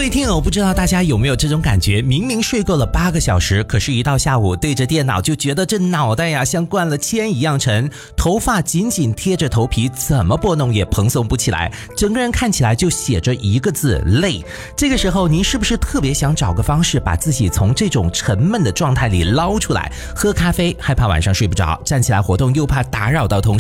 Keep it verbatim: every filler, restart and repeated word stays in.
位听友，不知道大家有没有这种感觉，明明睡够了八个小时，可是一到下午对着电脑就觉得这脑袋呀像灌了铅一样沉，头发紧紧贴着头皮，怎么拨弄也蓬松不起来，整个人看起来就写着一个字累。这个时候您是不是特别想找个方式把自己从这种沉闷的状态里捞出来？喝咖啡害怕晚上睡不着，站起来活动又怕打扰到同事，